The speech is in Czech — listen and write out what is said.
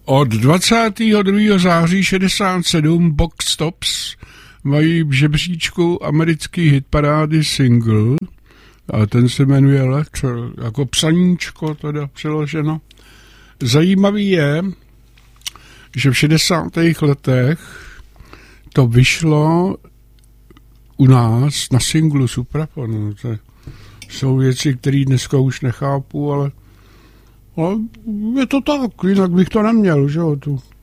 Od 22. září 67 Box Tops mají v žebříčku americký hitparády single a ten se jmenuje Letter, jako psaníčko teda přeloženo. Zajímavý je, že v 60. letech to vyšlo u nás na singlu Suprafonu. To jsou věci, které dneska už nechápu, ale je to tak, jinak bych to neměl, že jo, tu